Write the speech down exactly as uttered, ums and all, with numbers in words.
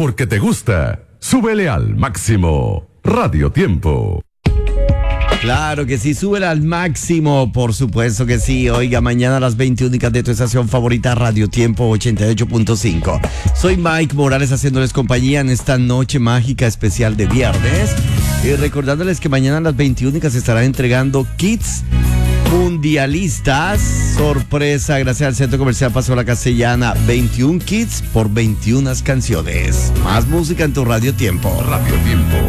Porque te gusta, súbele al máximo. Radio Tiempo. Claro que sí, súbela al máximo, por supuesto que sí. Oiga, mañana a las veinte únicas de tu estación favorita, Radio Tiempo ochenta y ocho punto cinco. Soy Mike Morales haciéndoles compañía en esta noche mágica especial de viernes. Y recordándoles que mañana a las veinte únicas se estarán entregando kits mundialistas. Sorpresa, gracias al Centro Comercial Paso La Castellana. veintiún kits por veintiuna canciones. Más música en tu Radio Tiempo. Radio Tiempo.